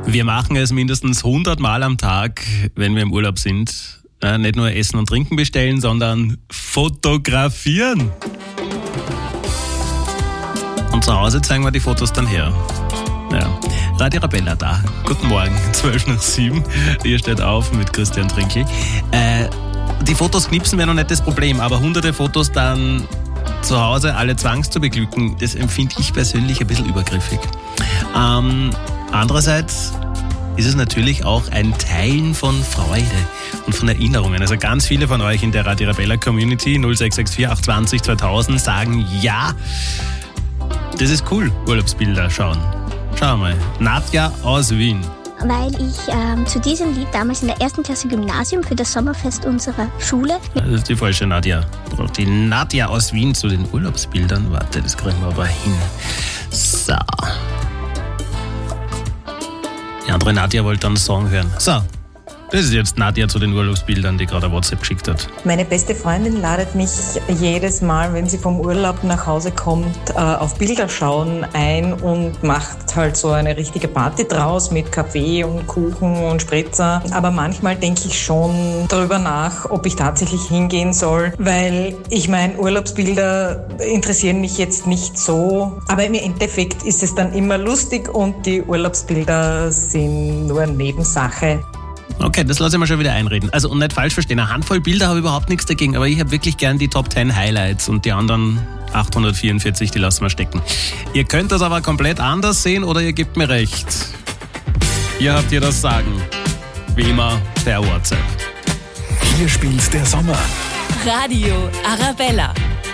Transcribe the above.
Wir machen es mindestens 100 Mal am Tag, wenn wir im Urlaub sind. Nicht nur Essen und Trinken bestellen, sondern fotografieren. Und zu Hause zeigen wir die Fotos dann her. Ja. Radio Arabella da. Guten Morgen, 6:55. Ihr steht auf mit Christian Trinkl. Die Fotos knipsen wäre noch nicht das Problem, aber hunderte Fotos dann zu Hause alle zwangs zu beglücken, das empfinde ich persönlich ein bisschen übergriffig. Andererseits ist es natürlich auch ein Teilen von Freude und von Erinnerungen. Also ganz viele von euch in der Radio Arabella Community 0664 820 2000 sagen, ja, das ist cool, Urlaubsbilder schauen. Schau mal, Nadja aus Wien. Weil ich zu diesem Lied damals in der 1. Klasse Gymnasium für das Sommerfest unserer Schule... Das ist die falsche Nadja. Die Nadja aus Wien zu den Urlaubsbildern. Warte, das kriegen wir aber hin. So. Die andere Nadja wollte einen Song hören. So. Das ist jetzt Nadja zu den Urlaubsbildern, die gerade WhatsApp geschickt hat. Meine beste Freundin ladet mich jedes Mal, wenn sie vom Urlaub nach Hause kommt, auf Bilder schauen ein und macht halt so eine richtige Party draus mit Kaffee und Kuchen und Spritzer. Aber manchmal denke ich schon darüber nach, ob ich tatsächlich hingehen soll, weil ich meine, Urlaubsbilder interessieren mich jetzt nicht so. Aber im Endeffekt ist es dann immer lustig und die Urlaubsbilder sind nur Nebensache. Okay, das lasse ich mir schon wieder einreden. Also, und nicht falsch verstehen, eine Handvoll Bilder habe ich überhaupt nichts dagegen, aber ich habe wirklich gern die Top 10 Highlights und die anderen 844, die lassen wir stecken. Ihr könnt das aber komplett anders sehen oder ihr gebt mir recht. Hier habt ihr das Sagen. Wie immer per WhatsApp. Hier spielt der Sommer. Radio Arabella.